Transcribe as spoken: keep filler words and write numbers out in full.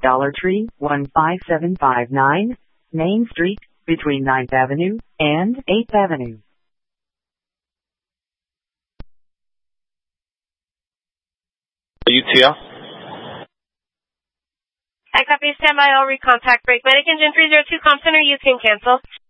Dollar Tree, one five seven five nine Main Street, between ninth Avenue and eighth Avenue. U T L? I copy, stand by, I'll recontact break. Medic engine three zero two, comm center, you can cancel.